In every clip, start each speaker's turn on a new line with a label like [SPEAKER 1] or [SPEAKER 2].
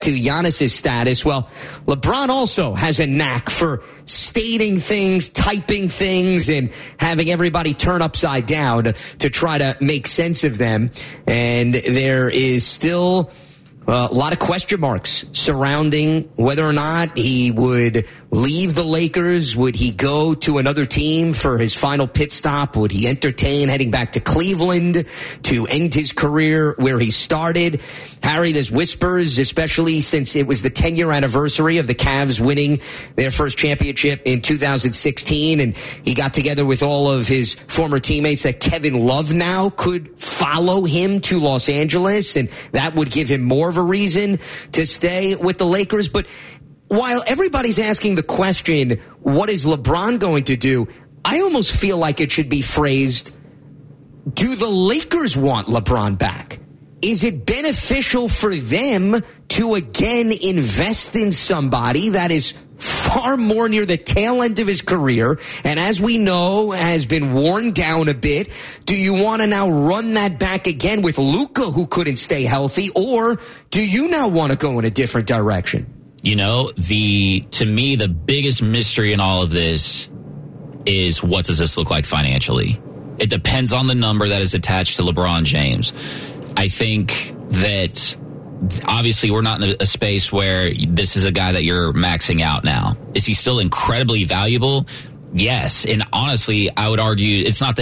[SPEAKER 1] to Giannis's status. Well, LeBron also has a knack for stating things, typing things, and having everybody turn upside down to try to make sense of them. And there is still a lot of question marks surrounding whether or not he would leave the Lakers. Would he go to another team for his final pit stop? Would he entertain heading back to Cleveland to end his career where he started? Harry, there's whispers, especially since it was the 10-year anniversary of the Cavs winning their first championship in 2016, and he got together with all of his former teammates, that Kevin Love now could follow him to Los Angeles, and that would give him more of a reason to stay with the Lakers. But while everybody's asking the question, what is LeBron going to do? I almost feel like it should be phrased, do the Lakers want LeBron back? Is it beneficial for them to again invest in somebody that is far more near the tail end of his career, and as we know, has been worn down a bit? Do you want to now run that back again with Luka, who couldn't stay healthy, or do you now want to go in a different direction?
[SPEAKER 2] You know, to me, the biggest mystery in all of this is, what does this look like financially? It depends on the number that is attached to LeBron James. I think that obviously we're not in a space where this is a guy that you're maxing out now. Is he still incredibly valuable? Yes. And honestly, I would argue it's not that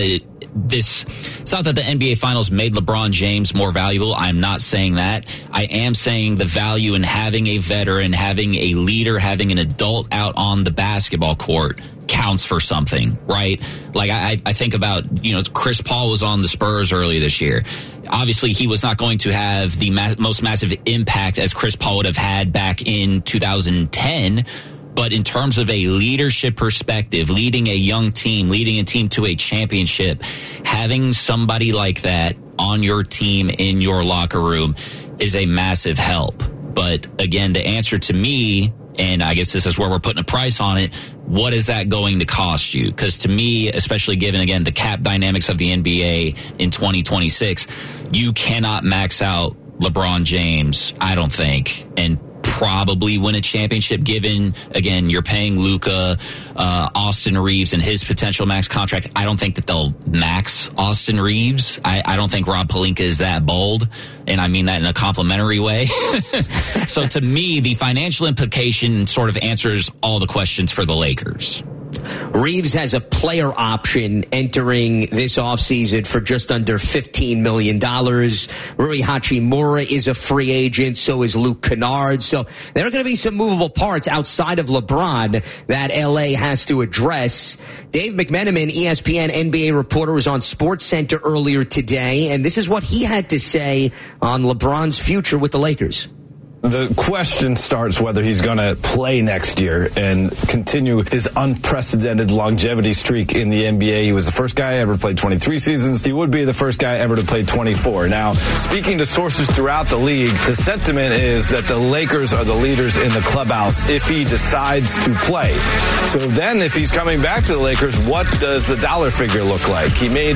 [SPEAKER 2] the NBA Finals made LeBron James more valuable. I'm not saying that. I am saying the value in having a veteran, having a leader, having an adult out on the basketball court counts for something, right? Like I think about, Chris Paul was on the Spurs earlier this year. Obviously, he was not going to have the most massive impact as Chris Paul would have had back in 2010. But in terms of a leadership perspective, leading a young team, leading a team to a championship, having somebody like that on your team in your locker room is a massive help. But again, the answer to me, and I guess this is where we're putting a price on it, what is that going to cost you? Because to me, especially given, again, the cap dynamics of the NBA in 2026, you cannot max out LeBron James, I don't think, and probably win a championship, given, again, you're paying Luka, Austin Reeves, and his potential max contract. I don't think that they'll max Austin Reeves. I don't think Rob Pelinka is that bold, and I mean that in a complimentary way. So to me, the financial implication sort of answers all the questions for the Lakers.
[SPEAKER 1] Reeves has a player option entering this offseason for just under $15 million. Rui Hachimura is a free agent. So is Luke Kennard. So there are going to be some movable parts outside of LeBron that LA has to address. Dave McMenamin, ESPN NBA reporter, was on SportsCenter earlier today, and this is what he had to say on LeBron's future with the Lakers.
[SPEAKER 3] The question starts whether he's going to play next year and continue his unprecedented longevity streak in the NBA. He was the first guy ever to play 23 seasons. He would be the first guy ever to play 24. Now, speaking to sources throughout the league, the sentiment is that the Lakers are the leaders in the clubhouse if he decides to play. So then if he's coming back to the Lakers, what does the dollar figure look like? He made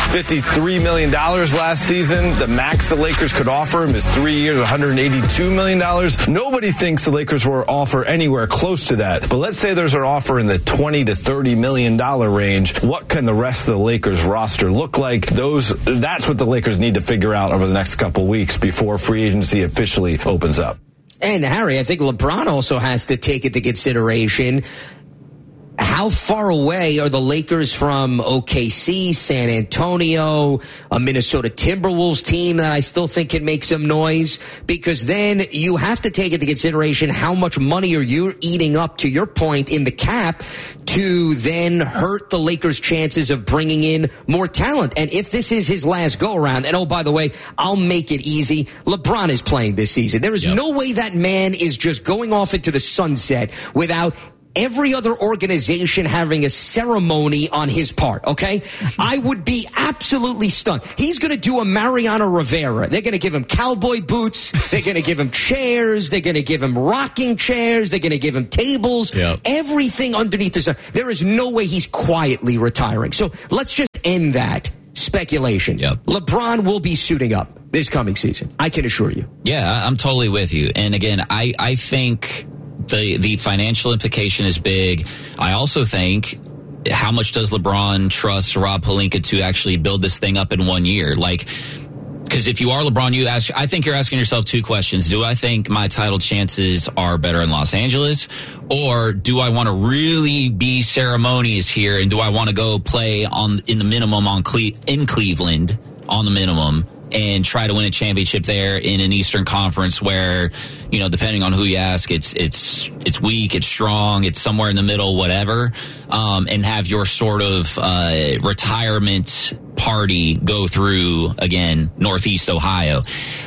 [SPEAKER 3] $53 million last season. The max the Lakers could offer him is 3 years, $182 million. Nobody thinks the Lakers will offer anywhere close to that. But let's say there's an offer in the $20 to $30 million range. What can the rest of the Lakers roster look like? That's what the Lakers need to figure out over the next couple weeks before free agency officially opens up.
[SPEAKER 1] And Harry, I think LeBron also has to take into consideration, how far away are the Lakers from OKC, San Antonio, a Minnesota Timberwolves team that I still think can make some noise? Because then you have to take into consideration how much money are you eating up, to your point, in the cap, to then hurt the Lakers' chances of bringing in more talent. And if this is his last go-around, and oh, by the way, I'll make it easy, LeBron is playing this season. There is no way that man is just going off into the sunset without every other organization having a ceremony on his part, okay? I would be absolutely stunned. He's going to do a Mariano Rivera. They're going to give him cowboy boots. They're going to give him chairs. They're going to give him rocking chairs. They're going to give him tables. Yep. Everything underneath the sun. There is no way he's quietly retiring. So let's just end that speculation.
[SPEAKER 2] Yep.
[SPEAKER 1] LeBron will be suiting up this coming season. I can assure you.
[SPEAKER 2] Yeah, I'm totally with you. And again, I think the financial implication is big. I also think, how much does LeBron trust Rob Pelinka to actually build this thing up in 1 year? Like, because if you are LeBron, I think you're asking yourself two questions. Do I think my title chances are better in Los Angeles? Or do I want to really be ceremonious here? And do I want to go play in the minimum in Cleveland on the minimum and try to win a championship there in an Eastern Conference where, you know, depending on who you ask, it's weak, it's strong, it's somewhere in the middle, whatever, and have your sort of retirement party go through, again, Northeast Ohio.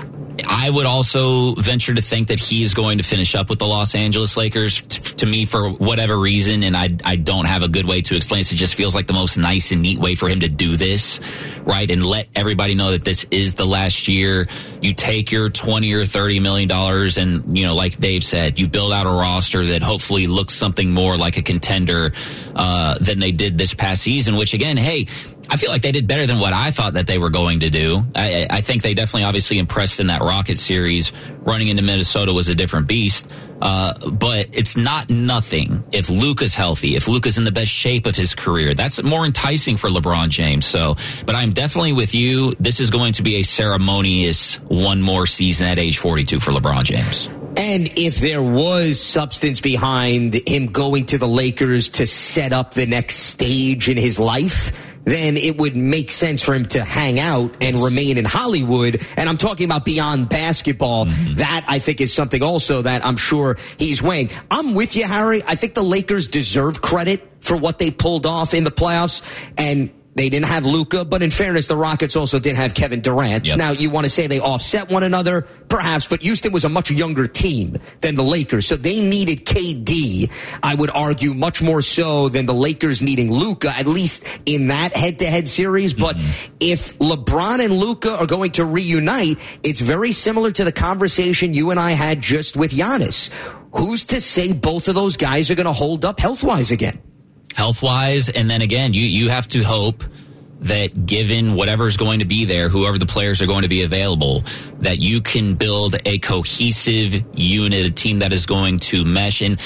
[SPEAKER 2] I would also venture to think that he is going to finish up with the Los Angeles Lakers. To me, for whatever reason, and I don't have a good way to explain this, it just feels like the most nice and neat way for him to do this, right? And let everybody know that this is the last year. You take your $20 or $30 million and, you know, like Dave said, you build out a roster that hopefully looks something more like a contender than they did this past season, which, again, hey, I feel like they did better than what I thought that they were going to do. I think they definitely obviously impressed in that Rocket series. Running into Minnesota was a different beast. But it's not nothing if Luka's healthy, if Luka's in the best shape of his career. That's more enticing for LeBron James. So, but I'm definitely with you. This is going to be a ceremonious one more season at age 42 for LeBron James.
[SPEAKER 1] And if there was substance behind him going to the Lakers to set up the next stage in his life, then it would make sense for him to hang out and remain in Hollywood. And I'm talking about beyond basketball. Mm-hmm. That, I think, is something also that I'm sure he's weighing. I'm with you, Harry. I think the Lakers deserve credit for what they pulled off in the playoffs. And they didn't have Luka, but in fairness, the Rockets also didn't have Kevin Durant. Yep. Now, you want to say they offset one another? Perhaps, but Houston was a much younger team than the Lakers, so they needed KD, I would argue, much more so than the Lakers needing Luka, at least in that head-to-head series. But if LeBron and Luka are going to reunite, it's very similar to the conversation you and I had just with Giannis. Who's to say both of those guys are going to hold up health-wise again?
[SPEAKER 2] Health-wise, and then again, you have to hope that given whatever's going to be there, whoever the players are going to be available, that you can build a cohesive unit, a team that is going to mesh. And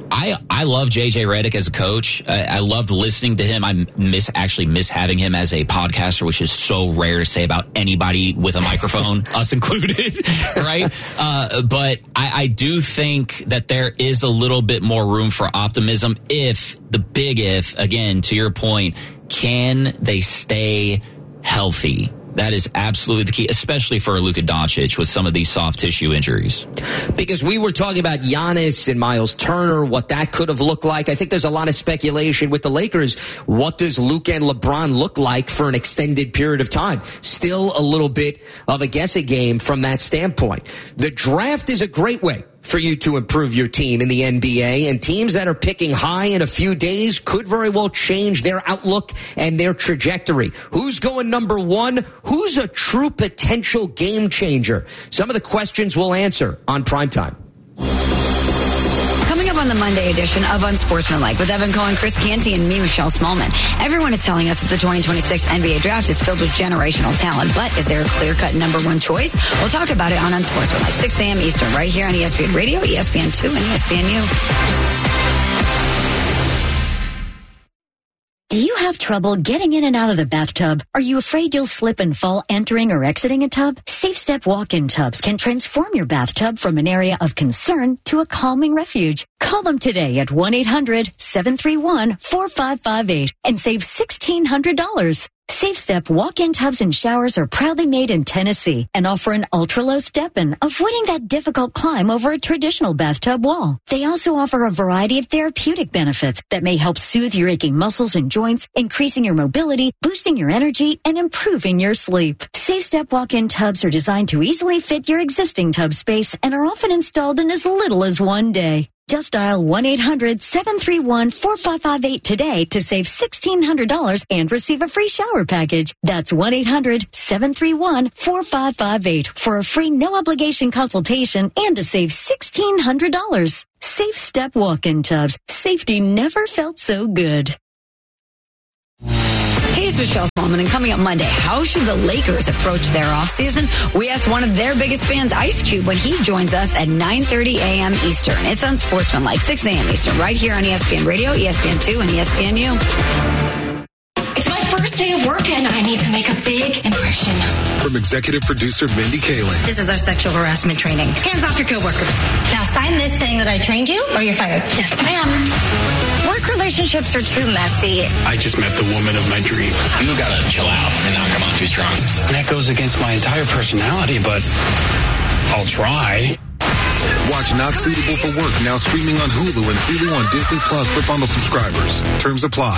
[SPEAKER 2] I love JJ Redick as a coach. I loved listening to him. I miss having him as a podcaster, which is so rare to say about anybody with a microphone, us included, right? But I do think that there is a little bit more room for optimism if, again, to your point, can they stay healthy? That is absolutely the key, especially for Luka Doncic with some of these soft tissue injuries.
[SPEAKER 1] Because we were talking about Giannis and Miles Turner, what that could have looked like. I think there's a lot of speculation with the Lakers. What does Luka and LeBron look like for an extended period of time? Still a little bit of a guessing game from that standpoint. The draft is a great way for you to improve your team in the NBA, and teams that are picking high in a few days could very well change their outlook and their trajectory. Who's going number one? Who's a true potential game changer? Some of the questions we'll answer on Primetime.
[SPEAKER 4] Coming up on the Monday edition of Unsportsmanlike with Evan Cohen, Chris Canty, and me, Michelle Smallman. Everyone is telling us that the 2026 NBA draft is filled with generational talent, but is there a clear-cut number one choice? We'll talk about it on Unsportsmanlike, 6 a.m. Eastern, right here on ESPN Radio, ESPN2, and ESPNU.
[SPEAKER 5] Do you have trouble getting in and out of the bathtub? Are you afraid you'll slip and fall entering or exiting a tub? Safe Step walk-in tubs can transform your bathtub from an area of concern to a calming refuge. Call them today at 1-800-731-4558 and save $1,600. Safe Step walk-in tubs and showers are proudly made in Tennessee and offer an ultra-low step-in, avoiding that difficult climb over a traditional bathtub wall. They also offer a variety of therapeutic benefits that may help soothe your aching muscles and joints, increasing your mobility, boosting your energy, and improving your sleep. Safe Step walk-in tubs are designed to easily fit your existing tub space and are often installed in as little as one day. Just dial 1-800-731-4558 today to save $1,600 and receive a free shower package. That's 1-800-731-4558 for a free no-obligation consultation and to save $1,600. Safe Step walk-in tubs. Safety never felt so good.
[SPEAKER 4] Hey, it's Michelle Solomon, and coming up Monday, how should the Lakers approach their offseason? We asked one of their biggest fans, Ice Cube, when he joins us at 9:30 a.m. Eastern. It's Unsportsmanlike, 6 a.m. Eastern, right here on ESPN Radio, ESPN2, and ESPNU.
[SPEAKER 6] It's my first day of work, and I need to make a big impression.
[SPEAKER 7] From executive producer Mindy Kaling.
[SPEAKER 6] This is our sexual harassment training. Hands off your coworkers. Now sign this saying that I trained you, or you're fired. Yes, ma'am. Work relationships are too messy.
[SPEAKER 8] I just met the woman of my dreams.
[SPEAKER 2] You gotta chill out and not come on too strong.
[SPEAKER 8] That goes against my entire personality, but I'll try.
[SPEAKER 7] Watch Not Suitable for Work now streaming on Hulu and Hulu on Disney Plus for bundle subscribers. Terms apply.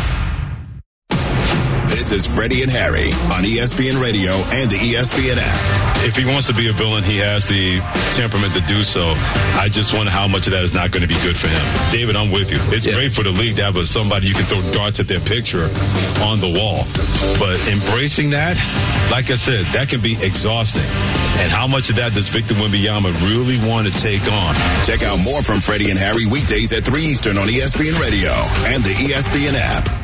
[SPEAKER 9] This is Freddie and Harry on ESPN Radio and the ESPN app.
[SPEAKER 10] If he wants to be a villain, he has the temperament to do so. I just wonder how much of that is not going to be good for him. David, I'm with you. It's great for the league to have somebody you can throw darts at their picture on the wall. But embracing that, like I said, that can be exhausting. And how much of that does Victor Wembanyama really want to take on?
[SPEAKER 9] Check out more from Freddie and Harry weekdays at 3 Eastern on ESPN Radio and the ESPN app.